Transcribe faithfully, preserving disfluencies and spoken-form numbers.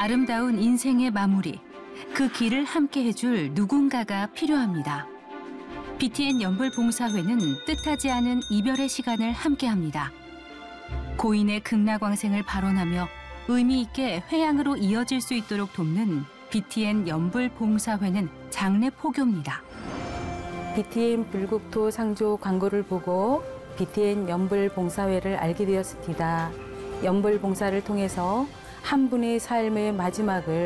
아름다운 인생의 마무리, 그 길을 함께 해줄 누군가가 필요합니다. 비티엔 연불봉사회는 뜻하지 않은 이별의 시간을 함께합니다. 고인의 극락왕생을 발언하며 의미 있게 회양으로 이어질 수 있도록 돕는 비티엔 연불봉사회는 장례 포교입니다. 비티엔 불국토 상조 광고를 보고 비티엔 연불봉사회를 알게 되었습니다. 연불봉사를 통해서 한 분의 삶의 마지막을